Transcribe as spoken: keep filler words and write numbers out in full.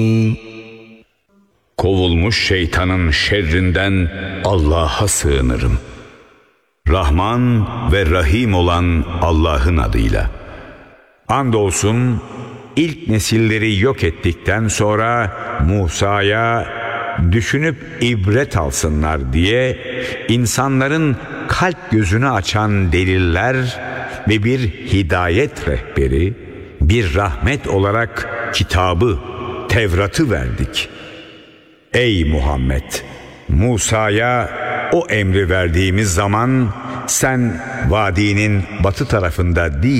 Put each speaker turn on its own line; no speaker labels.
Kovulmuş şeytanın şerrinden Allah'a sığınırım. Rahman ve Rahim olan Allah'ın adıyla. Andolsun ilk nesilleri yok ettikten sonra Musa'ya düşünüp ibret alsınlar diye insanların kalp gözünü açan deliller ve bir hidayet rehberi, bir rahmet olarak kitabı, Tevrat'ı verdik. Ey Muhammed! Musa'ya o emri verdiğimiz zaman sen vadinin batı tarafında değil,